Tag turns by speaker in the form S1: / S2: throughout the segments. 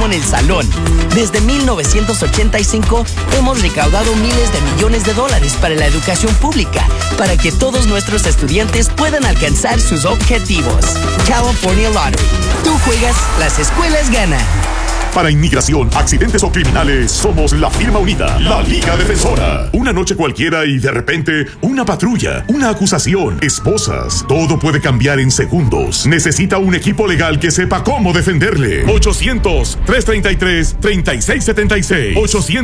S1: como en el salón. Desde 1985 hemos recaudado miles de millones de dólares para la educación pública, para que todos nuestros estudiantes puedan alcanzar sus objetivos. California Lottery. Tú juegas, las escuelas ganan.
S2: Para inmigración, accidentes o criminales, somos la firma unida, la Liga Defensora. Una noche cualquiera y de repente, una patrulla, una acusación, esposas. Todo puede cambiar en segundos. Necesita un equipo legal que sepa cómo defenderle. 800-333-3676.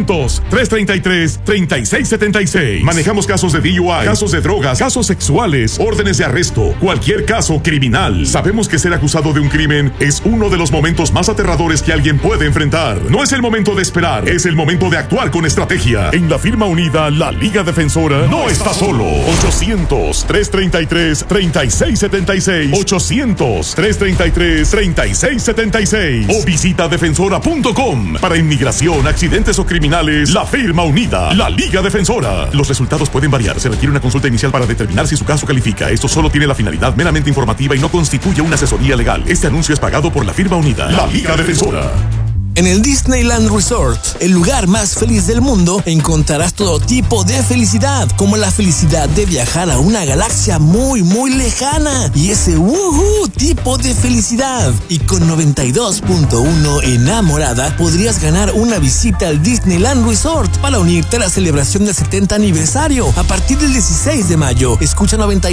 S2: 800-333-3676. Manejamos casos de DUI, casos de drogas, casos sexuales, órdenes de arresto, cualquier caso criminal. Sabemos que ser acusado de un crimen es uno de los momentos más aterradores que alguien puede enfrentar. No es el momento de esperar, es el momento de actuar con estrategia. En la firma unida, la Liga Defensora no está solo. 800-333-3676. 800-333-3676. O visita defensora.com. Para inmigración, accidentes o criminales, la firma unida, la Liga Defensora. Los resultados pueden variar. Se requiere una consulta inicial para determinar si su caso califica. Esto solo tiene la finalidad meramente informativa y no constituye una asesoría legal. Este anuncio es pagado por la firma unida, la Liga Defensora.
S3: En el Disneyland Resort, el lugar más feliz del mundo, encontrarás todo tipo de felicidad, como la felicidad de viajar a una galaxia muy, muy lejana, y ese ¡woohoo! Tipo de felicidad. Y con 92.1 enamorada, podrías ganar una visita al Disneyland Resort para unirte a la celebración del 70 aniversario. A partir del 16 de mayo, escucha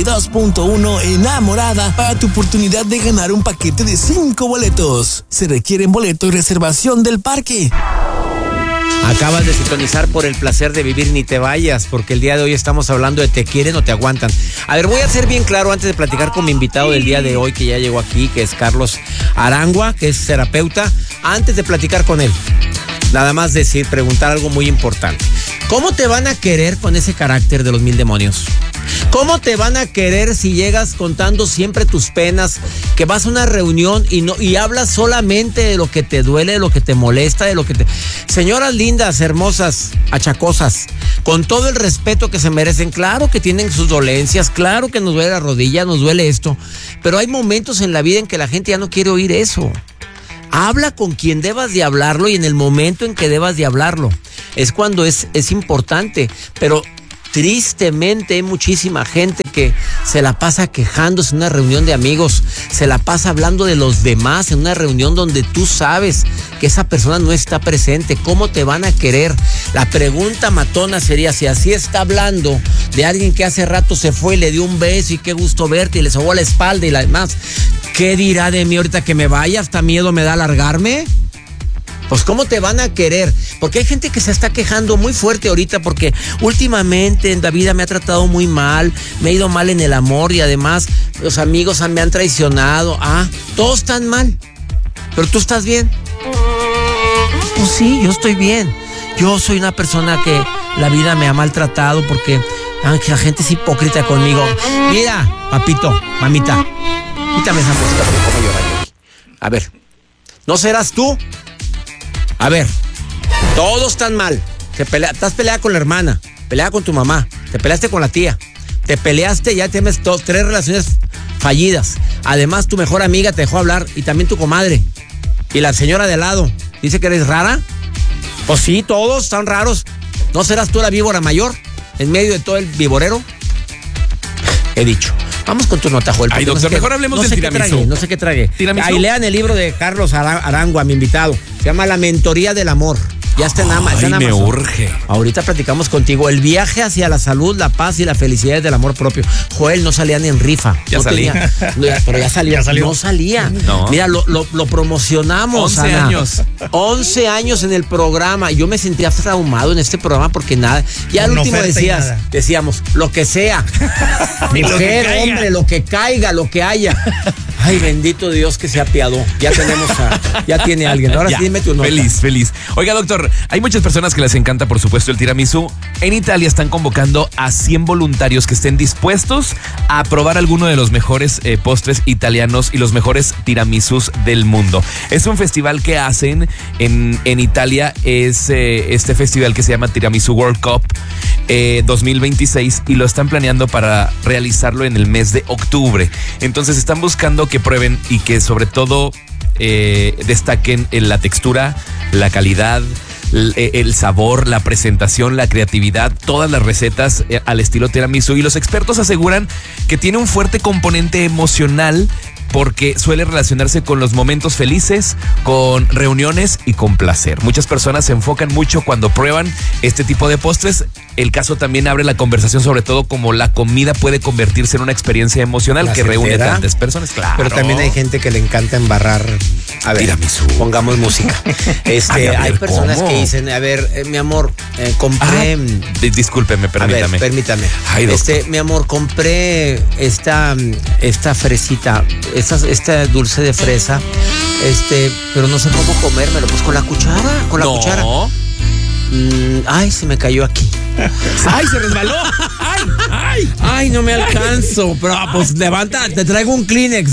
S3: 92.1 enamorada para tu oportunidad de ganar un paquete de 5 boletos. Se requieren boletos y reservación del parque.
S4: Acabas de sintonizar por el placer de vivir, ni te vayas, porque el día de hoy estamos hablando de te quieren o te aguantan. A ver, voy a ser bien claro antes de platicar con mi invitado del día de hoy, que ya llegó aquí, que es Carlos Arangua, que es terapeuta. Antes de platicar con él, nada más preguntar algo muy importante. ¿Cómo te van a querer con ese carácter de los 1000 demonios? ¿Cómo te van a querer si llegas contando siempre tus penas, que vas a una reunión y hablas solamente de lo que te duele, de lo que te molesta, de lo que te... Señoras lindas, hermosas, achacosas, con todo el respeto que se merecen, claro que tienen sus dolencias, claro que nos duele la rodilla, nos duele esto, pero hay momentos en la vida en que la gente ya no quiere oír eso. Habla con quien debas de hablarlo y en el momento en que debas de hablarlo. Es cuando es importante, pero tristemente hay muchísima gente que se la pasa quejándose en una reunión de amigos, se la pasa hablando de los demás en una reunión donde tú sabes que esa persona no está presente. ¿Cómo te van a querer? La pregunta matona sería, si así está hablando de alguien que hace rato se fue y le dio un beso y qué gusto verte y le sobó la espalda y la demás, ¿qué dirá de mí ahorita que me vaya? ¿Hasta miedo me da alargarme? Pues ¿cómo te van a querer? Porque hay gente que se está quejando muy fuerte ahorita porque últimamente en la vida me ha tratado muy mal, me ha ido mal en el amor y además los amigos me han traicionado. Todos están mal, pero tú estás bien. Pues sí, yo estoy bien. Yo soy una persona que la vida me ha maltratado porque la gente es hipócrita conmigo. Mira, papito, mamita, quítame esa música porque como llorar. A ver, ¿no serás tú? A ver, todos están mal. Estás peleada con la hermana, peleada con tu mamá, te peleaste con la tía, te peleaste, ya tienes 3 relaciones fallidas. Además, tu mejor amiga te dejó hablar y también tu comadre. Y la señora de al lado dice que eres rara. Pues sí, todos están raros. ¿No serás tú la víbora mayor en medio de todo el viborero? He dicho. Vamos con tu nota, Joel.
S5: Ay, doctor, mejor hablemos del tiramisú.
S4: No sé qué trague.
S5: ¿Tiramisú?
S4: Ahí lean el libro de Carlos Arangua, mi invitado. Se llama La Mentoría del Amor. Ya está en Amazon.
S5: Ay, me urge.
S4: Ahorita platicamos contigo. El viaje hacia la salud, la paz y la felicidad del amor propio. Joel, no salía ni en rifa.
S5: Ya salí.
S4: Pero ya salía.
S5: Ya salió.
S4: No salía.
S5: No.
S4: Mira, lo promocionamos.
S5: 11
S4: Ana.
S5: años.
S4: 11 años en el programa. Yo me sentía traumado en este programa porque nada. Ya al último decíamos, lo que sea. Mujer, hombre, lo que caiga, lo que haya. Ay, bendito Dios que se apiadó. Ya tiene alguien. Ahora sí dime tu nota.
S5: Feliz. Oiga, doctor, hay muchas personas que les encanta, por supuesto, el tiramisú. En Italia están convocando a 100 voluntarios que estén dispuestos a probar alguno de los mejores postres italianos y los mejores tiramisús del mundo. Es un festival que hacen en Italia. Es este festival que se llama Tiramisú World Cup 2026 y lo están planeando para realizarlo en el mes de octubre. Entonces están buscando que prueben y que sobre todo destaquen en la textura, la calidad, el sabor, la presentación, la creatividad, todas las recetas al estilo tiramisú. Y los expertos aseguran que tiene un fuerte componente emocional porque suele relacionarse con los momentos felices, con reuniones y con placer. Muchas personas se enfocan mucho cuando prueban este tipo de postres. El caso también abre la conversación sobre todo como la comida puede convertirse en una experiencia emocional que reúne a tantas personas. Claro.
S4: Pero también hay gente que le encanta embarrar. A ver,
S5: tiramisú.
S4: Pongamos música. Hay personas que dicen, a ver, mi amor, compré...
S5: Discúlpeme, permítame.
S4: A ver, permítame.
S5: Ay,
S4: mi amor, compré esta fresita, esta dulce de fresa, pero no sé cómo comérmelo, pues con la cuchara. Ay, se me cayó aquí.
S5: ¡Ay, se resbaló!
S4: ¡Ay, no me alcanzo! Pero pues levanta, te traigo un Kleenex.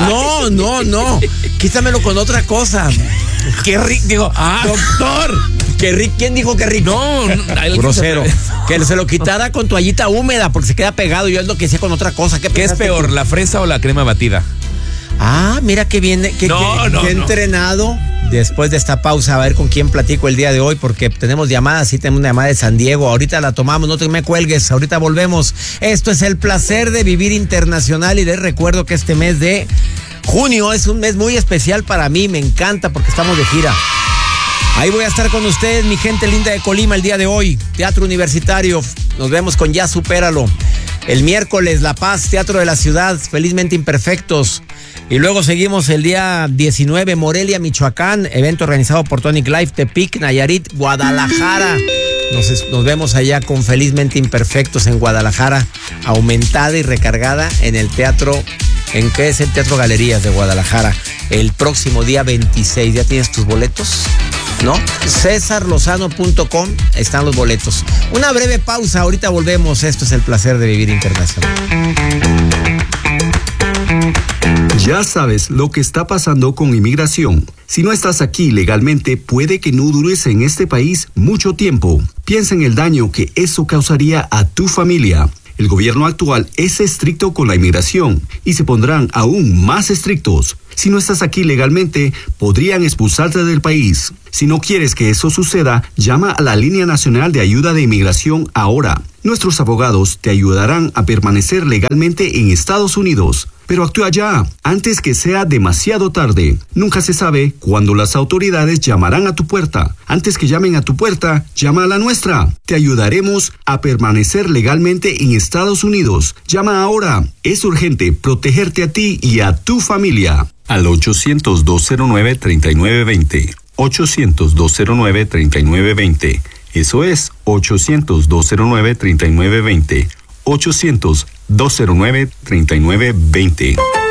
S4: No. Quítamelo con otra cosa. ¡Qué rico! Digo, doctor. ¡Qué rico! ¿Quién dijo que rico?
S5: No,
S4: grosero. Que se lo quitara con toallita húmeda porque se queda pegado. Yo es lo que decía con otra cosa.
S5: ¿Qué es peor, la fresa o la crema batida?
S4: Mira qué bien, qué entrenado. Después de esta pausa, a ver con quién platico el día de hoy, porque tenemos llamadas, sí tenemos una llamada de San Diego, ahorita la tomamos, no te me cuelgues, ahorita volvemos. Esto es el placer de vivir internacional y les recuerdo que este mes de junio es un mes muy especial para mí, me encanta porque estamos de gira. Ahí voy a estar con ustedes, mi gente linda de Colima, el día de hoy, Teatro Universitario, nos vemos con Ya Supéralo. El miércoles, La Paz, Teatro de la Ciudad, Felizmente Imperfectos. Y luego seguimos el día 19, Morelia, Michoacán, evento organizado por Tonic Life, Tepic, Nayarit, Guadalajara. Nos vemos allá con Felizmente Imperfectos en Guadalajara, aumentada y recargada en el teatro, ¿en qué es el Teatro Galerías de Guadalajara? El próximo día 26, ¿ya tienes tus boletos? ¿No? CesarLozano.com están los boletos. Una breve pausa, ahorita volvemos. Esto es el placer de vivir internacional.
S6: Ya sabes lo que está pasando con inmigración. Si no estás aquí legalmente, puede que no dures en este país mucho tiempo. Piensa en el daño que eso causaría a tu familia. El gobierno actual es estricto con la inmigración y se pondrán aún más estrictos. Si no estás aquí legalmente, podrían expulsarte del país. Si no quieres que eso suceda, llama a la Línea Nacional de Ayuda de Inmigración ahora. Nuestros abogados te ayudarán a permanecer legalmente en Estados Unidos. Pero actúa ya, antes que sea demasiado tarde. Nunca se sabe cuándo las autoridades llamarán a tu puerta. Antes que llamen a tu puerta, llama a la nuestra. Te ayudaremos a permanecer legalmente en Estados Unidos. Llama ahora. Es urgente protegerte a ti y a tu familia. Al 800-209-3920. 800-209-3920. Eso es 800-209-3920. 800-209-3920.